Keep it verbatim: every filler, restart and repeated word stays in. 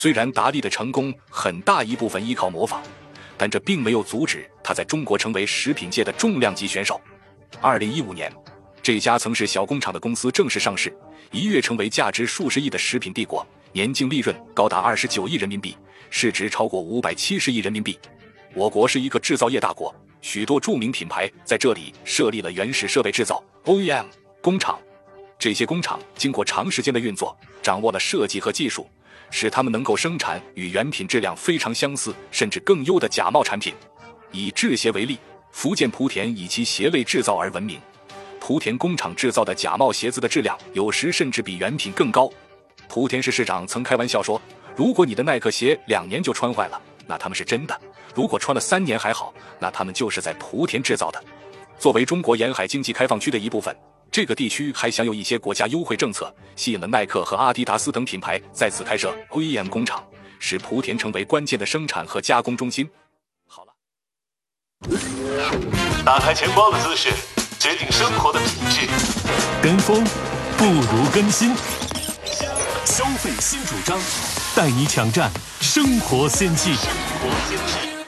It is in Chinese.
虽然达利的成功很大一部分依靠模仿，但这并没有阻止他在中国成为食品界的重量级选手。二零一五年，这家曾是小工厂的公司正式上市，一跃成为价值数十亿的食品帝国，年净利润高达二十九亿人民币，市值超过五百七十亿人民币。我国是一个制造业大国，许多著名品牌在这里设立了原始设备制造 O E M 工厂。这些工厂经过长时间的运作，掌握了设计和技术，使他们能够生产与原品质量非常相似甚至更优的假冒产品。以制鞋为例，福建莆田以其鞋类制造而闻名，莆田工厂制造的假冒鞋子的质量有时甚至比原品更高。莆田市市长曾开玩笑说，如果你的耐克鞋两年就穿坏了，那他们是真的；如果穿了三年还好，那他们就是在莆田制造的。作为中国沿海经济开放区的一部分，这个地区还享有一些国家优惠政策，吸引了耐克和阿迪达斯等品牌在此开设 O E M 工厂，使莆田成为关键的生产和加工中心。好了， 打开钱包的姿势决定生活的品质， 跟风不如跟新，消费新主张，带你抢占生活先机。 生活先机。